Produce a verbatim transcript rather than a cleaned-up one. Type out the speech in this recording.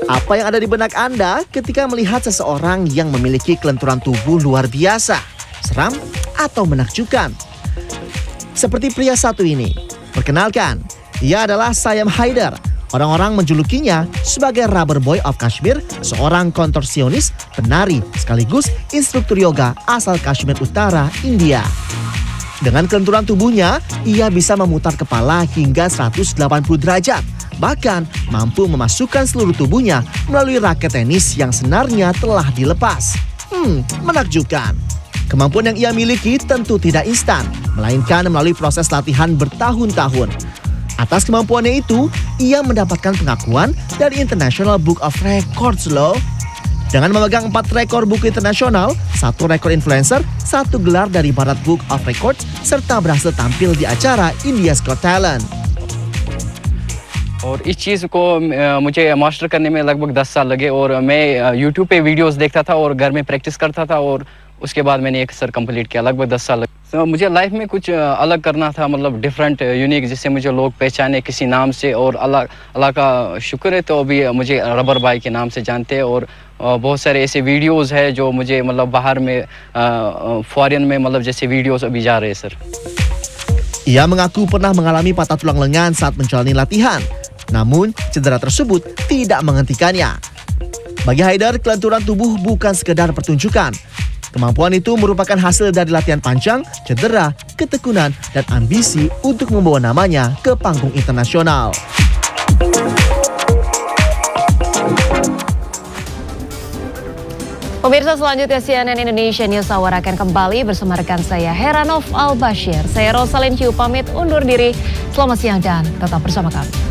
Apa yang ada di benak Anda ketika melihat seseorang yang memiliki kelenturan tubuh luar biasa, seram atau menakjubkan? Seperti pria satu ini. Perkenalkan, ia adalah Sayam Haider. Orang-orang menjulukinya sebagai Rubber Boy of Kashmir, seorang kontorsionis, penari, sekaligus instruktur yoga asal Kashmir Utara, India. Dengan kelenturan tubuhnya, ia bisa memutar kepala hingga seratus delapan puluh derajat. Bahkan mampu memasukkan seluruh tubuhnya melalui raket tenis yang senarnya telah dilepas. Hmm, menakjubkan. Kemampuan yang ia miliki tentu tidak instan, melainkan melalui proses latihan bertahun-tahun. Atas kemampuannya itu, ia mendapatkan pengakuan dari International Book of Records loh. Dengan memegang empat rekor buku internasional, satu rekor influencer, satu gelar dari Bharat Book of Records, serta berhasil tampil di acara India's Got Talent. और इस चीज़ को मुझे मास्टर करने में लगभग दस साल लगे और मैं यूट्यूब पे वीडियोस देखता था और घर में प्रैक्टिस करता था और उसके बाद मैंने एक सर कंप्लीट किया लगभग दस साल लगे। तो मुझे लाइफ में कुछ अलग करना था, मतलब डिफरेंट यूनिक, जिससे मुझे लोग पहचाने किसी नाम से, और अल्लाह अल्लाह का शुक्र है तो अभी मुझे रबर बाई के नाम से जानते हैं। और बहुत सारे ऐसे वीडियोस है जो मुझे मतलब बाहर में फॉरेन में मतलब जैसे वीडियोस अभी जा रहे हैं sir. Ia mengaku pernah mengalami patah tulang lengan saat menjalani latihan. Namun, cedera tersebut tidak menghentikannya. Bagi Haider, kelenturan tubuh bukan sekedar pertunjukan. Kemampuan itu merupakan hasil dari latihan panjang, cedera, ketekunan, dan ambisi untuk membawa namanya ke panggung internasional. Pemirsa, selanjutnya C N N Indonesia News Hour akan kembali bersama rekan saya Heranov Al-Bashir. Saya Rosalyn Chiu pamit undur diri. Selamat siang dan tetap bersama kami.